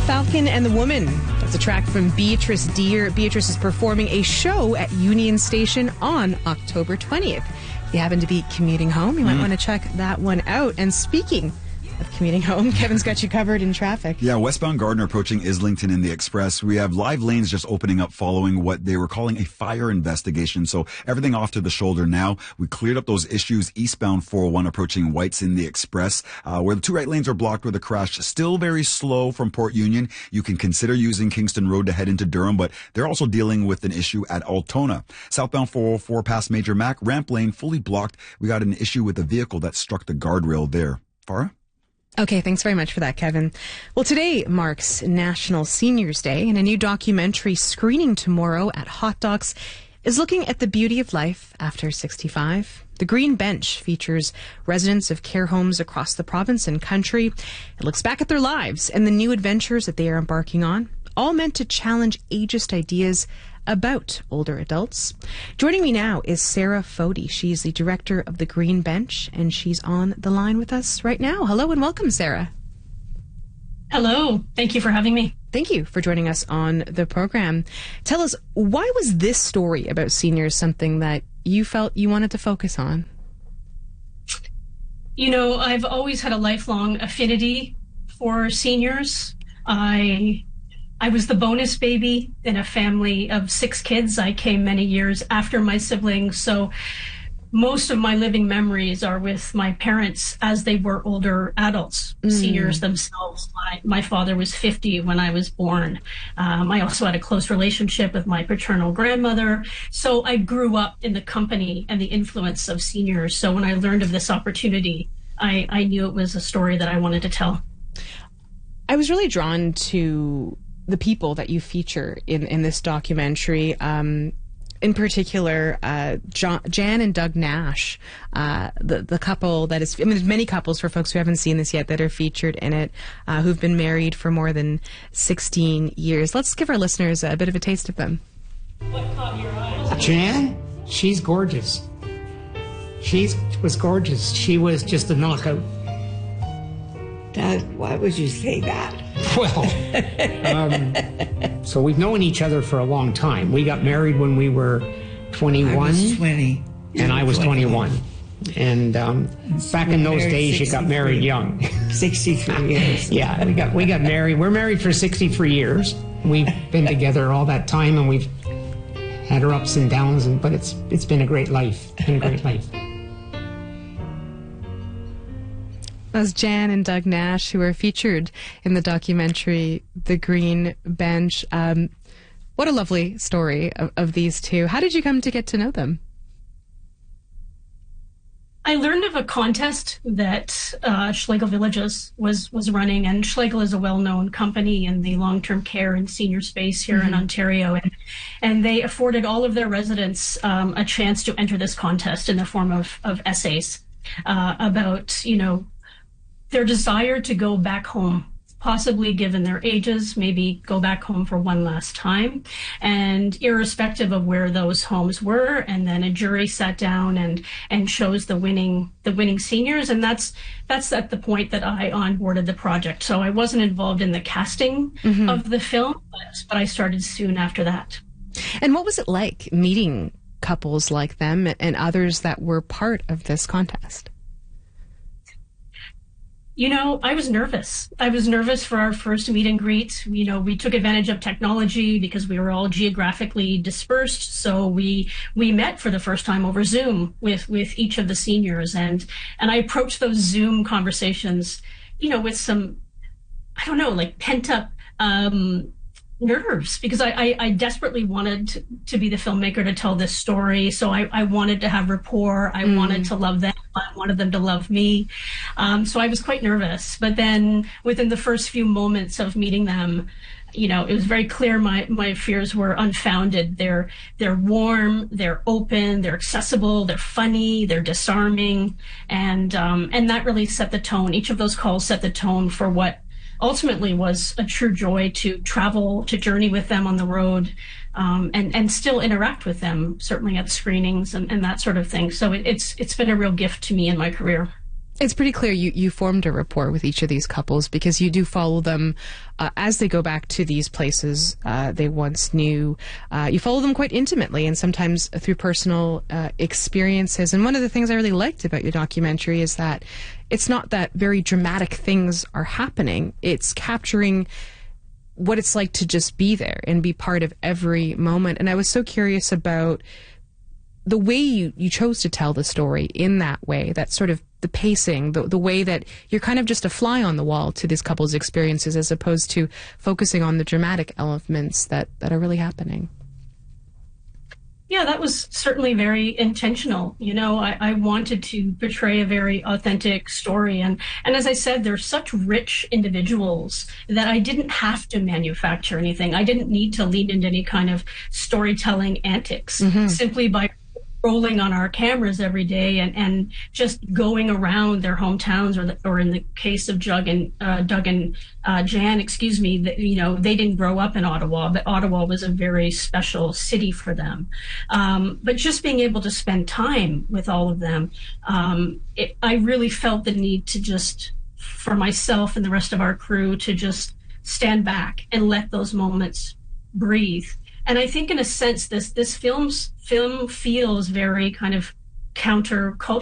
Falcon and the Woman. That's a track from Beatrice Deer. Beatrice is performing a show at Union Station on October 20th. If you happen to be commuting home, you might want to check that one out. And speaking of commuting home, Kevin's got you covered in traffic. Yeah, westbound Gardner approaching Islington in the Express. We have live lanes just opening up following what they were calling a fire investigation. So everything off to the shoulder now. We cleared up those issues eastbound 401 approaching Whites in the Express, where the two right lanes are blocked with a crash. Still very slow from Port Union. You can consider using Kingston Road to head into Durham, but they're also dealing with an issue at Altona. Southbound 404 past Major Mac, ramp lane fully blocked. We got an issue with a vehicle that struck the guardrail there. Farah? Okay, thanks very much for that, Kevin. Well, today marks National Seniors Day, and a new documentary screening tomorrow at Hot Docs is looking at the beauty of life after 65. The Green Bench features residents of care homes across the province and country. It looks back at their lives and the new adventures that they are embarking on, all meant to challenge ageist ideas about older adults. Joining me now is Sarah Fody. She's the director of the Green Bench, and she's on the line with us right now. Hello and welcome, Sarah. Hello. Thank you for having me. Thank you for joining us on the program. Tell us, why was this story about seniors something that you felt you wanted to focus on? You know, I've always had a lifelong affinity for seniors. I was the bonus baby in a family of 6 kids. I came many years after my siblings, so most of my living memories are with my parents as they were older adults, seniors themselves. My father was 50 when I was born. I also had a close relationship with my paternal grandmother. So I grew up in the company and the influence of seniors. So when I learned of this opportunity, I knew it was a story that I wanted to tell. I was really drawn to the people that you feature in this documentary. In particular, Jan and Doug Nash, the couple that is, I mean, there's many couples for folks who haven't seen this yet that are featured in it, who've been married for more than 16 years. Let's give our listeners a bit of a taste of them. What caught your eyes? Jan, she's gorgeous. She was gorgeous. She was just a knockout. Doug, why would you say that? Well, so we've known each other for a long time. We got married when we were 21. I was 20. And I was 21. And back in those days, you got married young. 63 years. Yeah, we got married. We're married for 63 years. We've been together all that time, and we've had our ups and downs. But it's been a great life. It's been a great life. That was Jan and Doug Nash, who are featured in the documentary The Green Bench. What a lovely story of these two. How did you come to get to know them? I learned of a contest that Schlegel Villages was running, and Schlegel is a well-known company in the long-term care and senior space here in Ontario, and they afforded all of their residents a chance to enter this contest in the form of essays about, you know, their desire to go back home, possibly given their ages, maybe go back home for one last time, and irrespective of where those homes were. And then a jury sat down and chose the winning seniors, and that's at the point that I onboarded the project. So I wasn't involved in the casting of the film, but I started soon after that. And what was it like meeting couples like them and others that were part of this contest? You know, I was nervous. I was nervous for our first meet and greet. You know, we took advantage of technology because we were all geographically dispersed. So we met for the first time over Zoom with each of the seniors. And I approached those Zoom conversations, you know, with some, I don't know, like pent up nerves, because I desperately wanted to be the filmmaker to tell this story. So I wanted to have rapport. I wanted to love them. I wanted them to love me. So I was quite nervous. But then within the first few moments of meeting them, you know, it was very clear my fears were unfounded. They're warm, they're open, they're accessible, they're funny, they're disarming. And that really set the tone. Each of those calls set the tone for what ultimately was a true joy to travel, to journey with them on the road, and still interact with them, certainly at screenings and that sort of thing. So it's been a real gift to me in my career. It's pretty clear you formed a rapport with each of these couples because you do follow them as they go back to these places they once knew. You follow them quite intimately and sometimes through personal experiences. And one of the things I really liked about your documentary is that it's not that very dramatic things are happening. It's capturing what it's like to just be there and be part of every moment. And I was so curious about the way you chose to tell the story in that way, that sort of the pacing, the way that you're kind of just a fly on the wall to this couple's experiences as opposed to focusing on the dramatic elements that are really happening. Yeah, that was certainly very intentional. You know, I wanted to portray a very authentic story. And as I said, they're such rich individuals that I didn't have to manufacture anything. I didn't need to lean into any kind of storytelling antics simply by rolling on our cameras every day and just going around their hometowns, or in the case of Doug and Jan, you know, they didn't grow up in Ottawa, but Ottawa was a very special city for them. But just being able to spend time with all of them, I really felt the need to just, for myself and the rest of our crew, to just stand back and let those moments breathe. And I think in a sense, this film feels very kind of countercultural.